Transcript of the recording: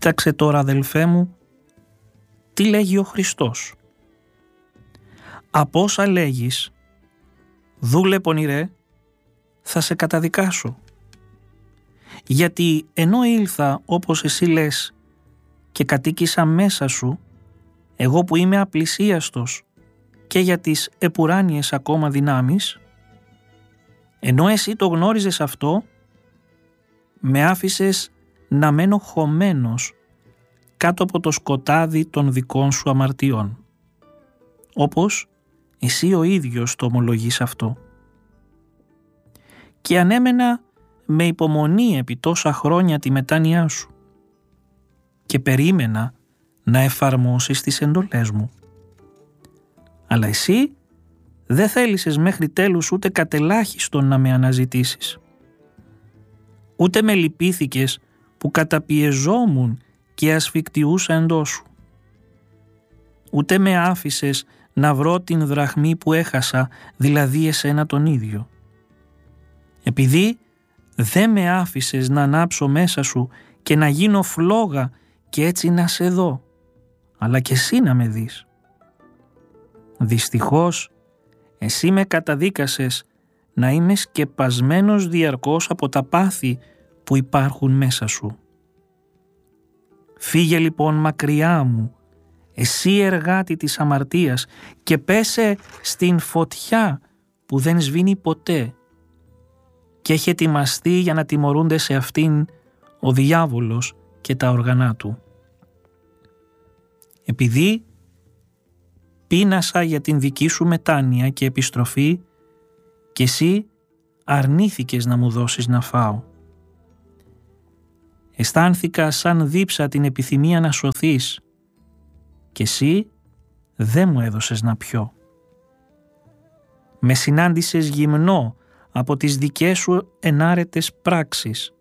Κοίταξε τώρα, αδελφέ μου, τι λέγει ο Χριστός. Από όσα λέγεις, δούλε πονηρέ, θα σε καταδικάσω. Γιατί ενώ ήλθα όπως εσύ λες και κατοίκησα μέσα σου, εγώ που είμαι απλησίαστος και για τις επουράνιες ακόμα δυνάμεις, ενώ εσύ το γνώριζες αυτό, με άφησες να μένω χωμένος κάτω από το σκοτάδι των δικών σου αμαρτιών, όπως εσύ ο ίδιος το ομολογείς αυτό. Και ανέμενα με υπομονή επί τόσα χρόνια τη μετάνοιά σου και περίμενα να εφαρμόσεις τις εντολές μου. Αλλά εσύ δεν θέλησες μέχρι τέλους ούτε κατελάχιστον να με αναζητήσεις. Ούτε με λυπήθηκες που καταπιεζόμουν και ασφικτιούσα εντός σου. Ούτε με άφησες να βρω την δραχμή που έχασα, δηλαδή εσένα τον ίδιο. Επειδή δεν με άφησες να ανάψω μέσα σου και να γίνω φλόγα και έτσι να σε δω, αλλά και εσύ να με δεις. Δυστυχώς, εσύ με καταδίκασες να είμαι σκεπασμένος διαρκώς από τα πάθη που υπάρχουν μέσα σου. Φύγε λοιπόν μακριά μου, εσύ εργάτη της αμαρτίας, και πέσε στην φωτιά που δεν σβήνει ποτέ και έχει ετοιμαστεί για να τιμωρούνται σε αυτήν ο διάβολος και τα όργανά του. Επειδή πείνασα για την δική σου μετάνοια και επιστροφή και εσύ αρνήθηκες να μου δώσεις να φάω. Αισθάνθηκα σαν δίψα την επιθυμία να σωθείς και εσύ δεν μου έδωσες να πιω. Με συνάντησες γυμνό από τις δικές σου ενάρετες πράξεις